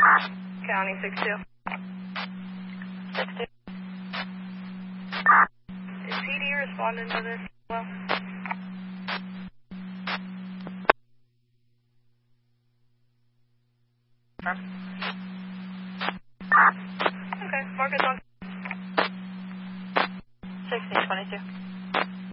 County 62. 62. Is PD responding to this? Well. Okay, Marcus on. 1622.